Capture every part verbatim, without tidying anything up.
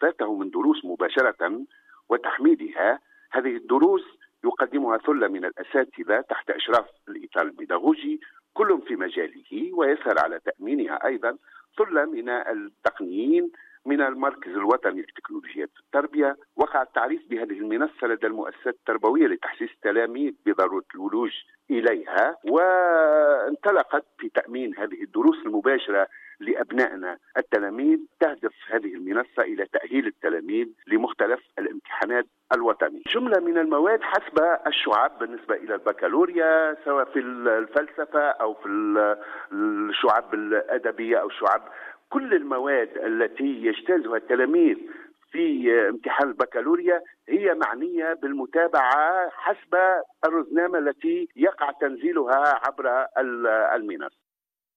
استفادته من دروس مباشرة وتحميلها. هذه الدروس يقدمها ثلة من الأساتذة تحت إشراف الإطار البيداغوجي كل في مجاله، ويسهر على تأمينها أيضا ثلة من التقنيين من المركز الوطني لتكنولوجيا التربية. وقع التعريف بهذه المنصة لدى المؤسسات التربوية لتحسيس التلاميذ بضرورة الولوج إليها، وانطلقت في تأمين هذه الدروس المباشرة لأبنائنا التلاميذ. تهدف هذه المنصة إلى تأهيل التلاميذ لمختلف الامتحانات الوطنية. جملة من المواد حسب الشعب بالنسبة إلى البكالوريا، سواء في الفلسفة أو في الشعب الأدبية أو الشعب، كل المواد التي يجتازها التلاميذ في امتحان البكالوريا هي معنية بالمتابعة حسب الرزنامة التي يقع تنزيلها عبر المنصة.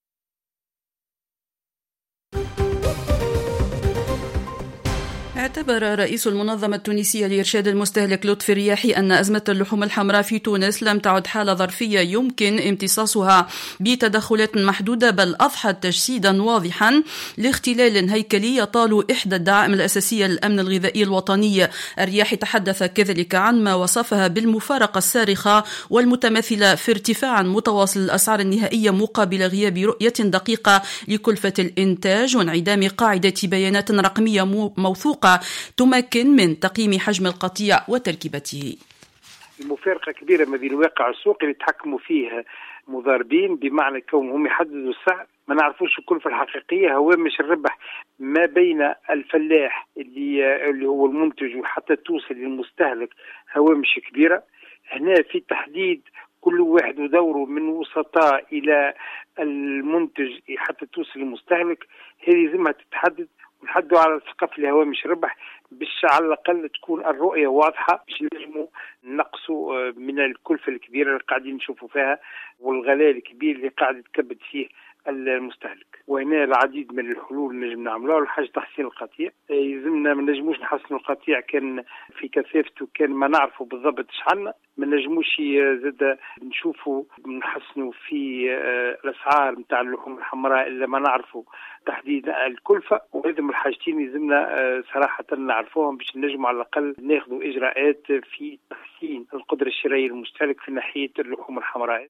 اعتبر رئيس المنظمة التونسية لإرشاد المستهلك لطفي الرياحي أن أزمة اللحوم الحمراء في تونس لم تعد حالة ظرفية يمكن امتصاصها بتدخلات محدودة، بل أضحت تجسيدا واضحا لاختلال هيكلي يطال إحدى الدعائم الأساسية للأمن الغذائي الوطني. الرياحي تحدث كذلك عن ما وصفها بالمفارقة الصارخة والمتمثلة في ارتفاع متواصل الأسعار النهائية مقابل غياب رؤية دقيقة لكلفة الإنتاج وانعدام قاعدة بيانات رقمية موثوقة تمكن من تقييم حجم القطيع وتركيبته. المفارقة كبيرة ما بين الواقع السوقي اللي يتحكموا فيه مضاربين، بمعنى كونهم يحددوا السعر ما نعرفوش الكلفة الحقيقية، هوامش الربح ما بين الفلاح اللي اللي هو المنتج وحتى توصل للمستهلك هوامش كبيرة. هنا في تحديد كل واحد ودوره من وسطاء إلى المنتج حتى توصل للمستهلك، هذه لازمها تتحدد ونحدوا على ثقافة الهوامش الربح باش على الأقل تكون الرؤية واضحة، باش نجموا نقصوا من الكلفة الكبيرة اللي قاعدين نشوفوا فيها والغلاء الكبير اللي قاعد يتكبد فيه المستهلك. وهنا العديد من الحلول نجم نعملوها. الحاجة تحسين القطيع، يلزمنا ما نجموش نحسنوا القطيع كان في كثافته، كان ما نعرفوا بالضبط شحالنا، ما نجموش زاد نشوفوا نحسنوا في الأسعار نتاع اللحوم الحمراء إلا ما نعرفوا تحديد الكلفة. وهذه من الحاجتين يلزمنا صراحة نعرفوهم باش نجموا على الأقل ناخذوا إجراءات في تحسين القدرة الشرائية للمستهلك في ناحية اللحوم الحمراء.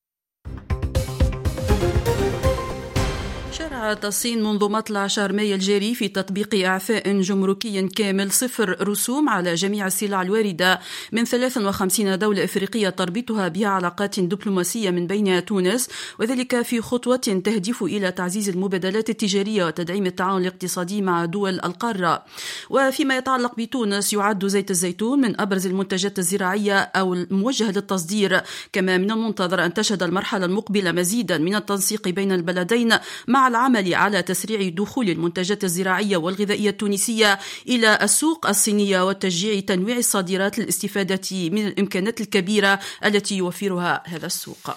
شرعت الصين منذ مطلع شهر مايو الجاري في تطبيق إعفاء جمركي كامل صفر رسوم على جميع السلع الواردة من ثلاث وخمسين دولة إفريقية تربطها بها علاقات دبلوماسية من بينها تونس، وذلك في خطوة تهدف إلى تعزيز المبادلات التجارية وتدعيم التعاون الاقتصادي مع دول القارة. وفيما يتعلق بتونس، يعد زيت الزيتون من أبرز المنتجات الزراعية أو الموجهة للتصدير، كما من المنتظر أن تشهد المرحلة المقبلة مزيدا من التنسيق بين البلدين مع العمل على تسريع دخول المنتجات الزراعية والغذائية التونسية إلى السوق الصينية وتشجيع تنويع الصادرات للاستفادة من الإمكانات الكبيرة التي يوفرها هذا السوق.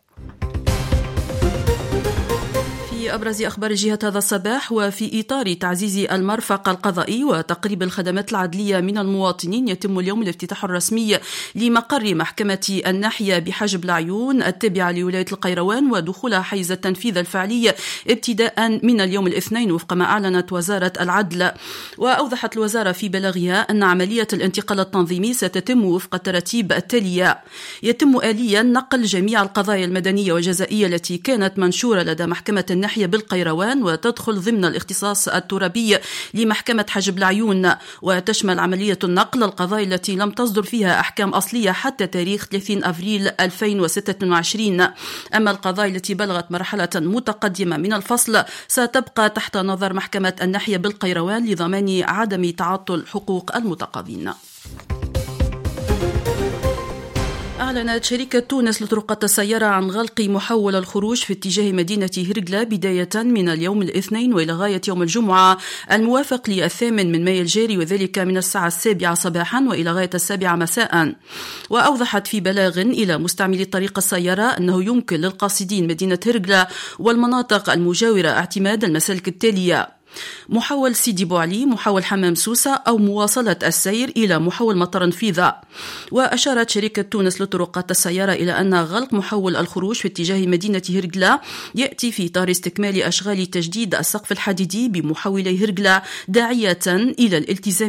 في أبرز أخبار الجهة هذا الصباح، وفي إطار تعزيز المرفق القضائي وتقريب الخدمات العدلية من المواطنين، يتم اليوم الافتتاح الرسمي لمقر محكمة الناحية بحجب العيون التابعة لولاية القيروان، ودخولها حيز التنفيذ الفعلي ابتداء من اليوم الاثنين وفق ما أعلنت وزارة العدل. وأوضحت الوزارة في بلاغها أن عملية الانتقال التنظيمي ستتم وفق الترتيب التالية: يتم آليا نقل جميع القضايا المدنية والجزائية التي كانت منشورة لدى محكمة الناحية بالقيروان وتدخل ضمن الاختصاص الترابي لمحكمة حجب العيون، وتشمل عملية النقل القضايا التي لم تصدر فيها أحكام أصلية حتى تاريخ ثلاثين أفريل ألفين وستة وعشرين. أما القضايا التي بلغت مرحلة متقدمة من الفصل ستبقى تحت نظر محكمة الناحية بالقيروان لضمان عدم تعطل حقوق المتقاضين. أعلنت شركة تونس لطرقات السيارة عن غلق محول الخروج في اتجاه مدينة هرقلة بداية من اليوم الاثنين وإلى غاية يوم الجمعة الموافق للثامن من مايو الجاري، وذلك من الساعة السابعة صباحا وإلى غاية السابعة مساء. وأوضحت في بلاغ إلى مستعملي طريق السيارة أنه يمكن للقاصدين مدينة هرقلة والمناطق المجاورة اعتماد المسالك التالية: محول سيدي بوعلي، محول حمام سوسة، أو مواصلة السير إلى محول مطار نفيذة. وأشارت شركة تونس لطرقات السيارة إلى أن غلق محول الخروج في اتجاه مدينة هرقلة يأتي في إطار استكمال أشغال تجديد السقف الحديدي بمحولي هرقلة، داعية إلى الالتزام